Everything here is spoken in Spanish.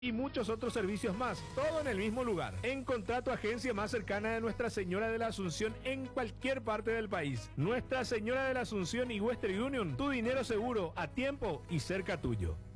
y muchos otros servicios más, todo en el mismo lugar. Encontrá tu agencia más cercana de Nuestra Señora de la Asunción en cualquier parte del país. Nuestra Señora de la Asunción y Western Union, tu dinero seguro, a tiempo y cerca tuyo.